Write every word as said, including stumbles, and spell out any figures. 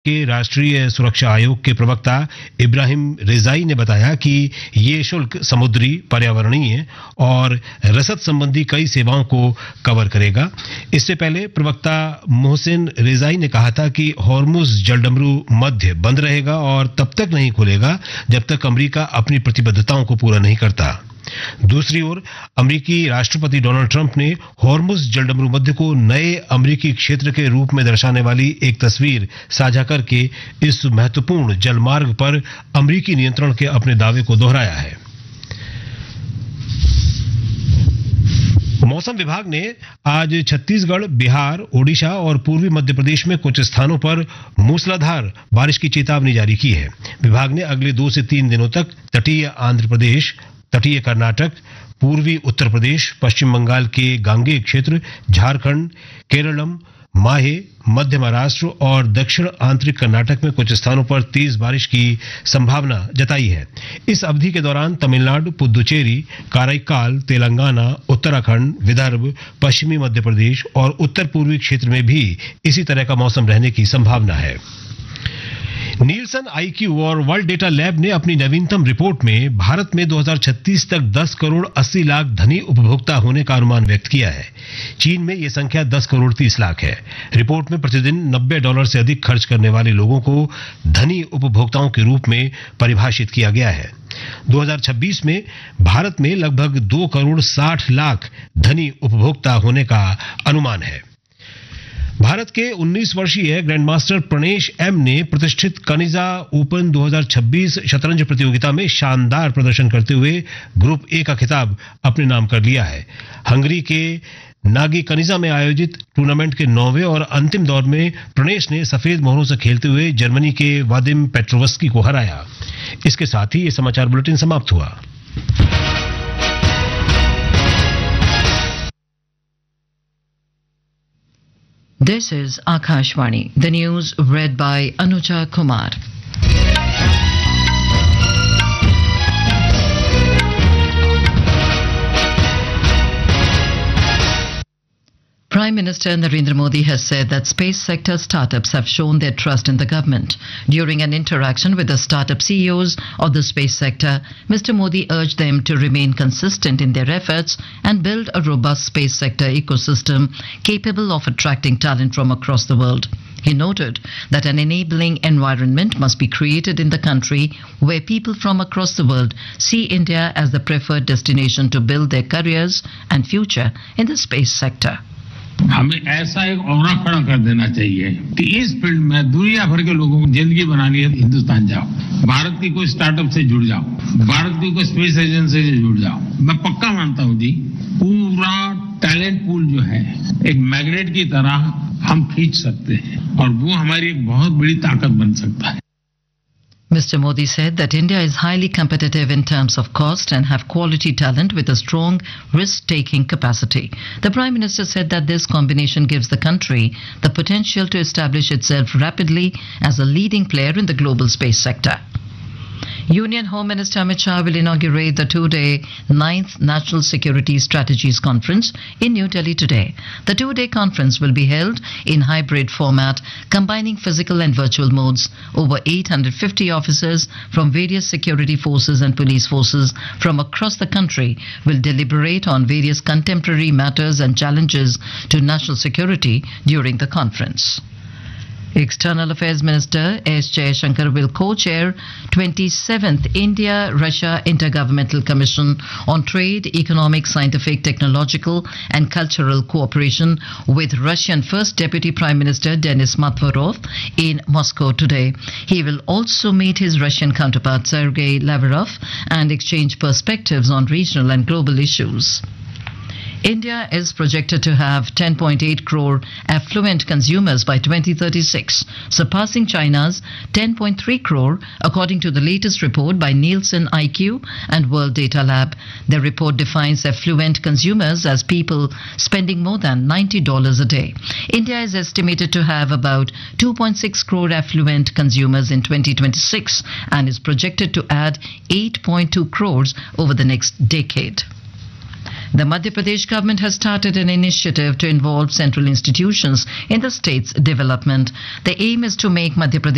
के राष्ट्रीय सुरक्षा आयोग के प्रवक्ता इब्राहिम रेजाई ने बताया कि ये शुल्क समुद्री, पर्यावरणीय और रसद संबंधी कई सेवाओं को कवर करेगा। इससे पहले प्रवक्ता मोहसिन रेजाई ने कहा था कि हॉर्मुज जलडमरू मध्य बंद रहेगा और तब तक नहीं खुलेगा जब तक अमेरिका अपनी प्रतिबद्धताओं को पूरा नहीं करता। दूसरी ओर अमेरिकी राष्ट्रपति डोनाल्ड ट्रंप ने हॉर्मुज जलडमरू मध्य को नए अमेरिकी क्षेत्र के रूप में दर्शाने वाली एक तस्वीर साझा करके इस महत्वपूर्ण जलमार्ग पर अमेरिकी नियंत्रण के अपने दावे को दोहराया है। मौसम विभाग ने आज छत्तीसगढ़, बिहार, ओडिशा और पूर्वी मध्य प्रदेश में कुछ स्थानों पर मूसलाधार बारिश की चेतावनी जारी की है। विभाग ने अगले दो से तीन दिनों तक तटीय आंध्र प्रदेश, तटीय कर्नाटक, पूर्वी उत्तर प्रदेश, पश्चिम बंगाल के गांगेय क्षेत्र, झारखंड, केरलम, माहे, मध्य महाराष्ट्र और दक्षिण आंतरिक कर्नाटक में कुछ स्थानों पर तेज बारिश की संभावना जताई है। इस अवधि के दौरान तमिलनाडु, पुदुचेरी, काराईकाल, तेलंगाना, उत्तराखंड, विदर्भ, पश्चिमी मध्य प्रदेश और उत्तर पूर्वी क्षेत्र में भी इसी तरह का मौसम रहने की संभावना है। नीलसन आईक्यू और वर्ल्ड डेटा लैब ने अपनी नवीनतम रिपोर्ट में भारत में दो हज़ार छत्तीस तक दस करोड़ अस्सी लाख धनी उपभोक्ता होने का अनुमान व्यक्त किया है। चीन में यह संख्या दस करोड़ तीस लाख है। रिपोर्ट में प्रतिदिन नब्बे डॉलर से अधिक खर्च करने वाले लोगों को धनी उपभोक्ताओं के रूप में परिभाषित किया गया है। दो हज़ार छब्बीस में भारत में लगभग दो करोड़ साठ लाख धनी उपभोक्ता होने का अनुमान है। भारत के उन्नीस वर्षीय ग्रैंडमास्टर प्रणेश एम ने प्रतिष्ठित कनिजा ओपन दो हज़ार छब्बीस शतरंज प्रतियोगिता में शानदार प्रदर्शन करते हुए ग्रुप ए का खिताब अपने नाम कर लिया है। हंगरी के नागी कनिजा में आयोजित टूर्नामेंट के नौवें और अंतिम दौर में प्रणेश ने सफेद मोहरों से खेलते हुए जर्मनी के वादिम पेट्रोवस्की को हराया। इसके साथ ही ये समाचार बुलेटिन समाप्त हुआ। This is Akashvani. The news read by Anuja Kumar. Prime Minister Narendra Modi has said that space sector startups have shown their trust in the government. During an interaction with the startup C E Os of the space sector, Mister Modi urged them to remain consistent in their efforts and build a robust space sector ecosystem capable of attracting talent from across the world. He noted that an enabling environment must be created in the country where people from across the world see India as the preferred destination to build their careers and future in the space sector. हमें ऐसा एक औरा खड़ा कर देना चाहिए कि इस field में दुनिया भर के लोगों को जिंदगी बनानी है। हिंदुस्तान जाओ, भारत की कोई स्टार्टअप से जुड़ जाओ, भारत की कोई स्पेस एजेंसी से जुड़ जाओ। मैं पक्का मानता हूं जी, पूरा टैलेंट पूल जो है एक मैग्नेट की तरह हम खींच सकते हैं और वो हमारी एक बहुत बड़ी ताकत बन सकता है। Mister Modi said that India is highly competitive in terms of cost and have quality talent with a strong risk-taking capacity. The Prime Minister said that this combination gives the country the potential to establish itself rapidly as a leading player in the global space sector. Union Home Minister Amit Shah will inaugurate the two-day ninth National Security Strategies Conference in New Delhi today. The two-day conference will be held in hybrid format, combining physical and virtual modes. Over eight hundred fifty officers from various security forces and police forces from across the country will deliberate on various contemporary matters and challenges to national security during the conference. External Affairs Minister S. Jaishankar will co-chair twenty-seventh India-Russia Intergovernmental Commission on Trade, Economic, Scientific, Technological and Cultural Cooperation with Russian First Deputy Prime Minister Denis Matvarov in Moscow today. He will also meet his Russian counterpart Sergei Lavrov and exchange perspectives on regional and global issues. India is projected to have ten point eight crore affluent consumers by twenty thirty-six, surpassing China's ten point three crore, according to the latest report by Nielsen I Q and World Data Lab. The report defines affluent consumers as people spending more than ninety dollars a day. India is estimated to have about two point six crore affluent consumers in twenty twenty-six and is projected to add eight point two crores over the next decade. The Madhya Pradesh government has started an initiative to involve central institutions in the state's development. The aim is to make Madhya Pradesh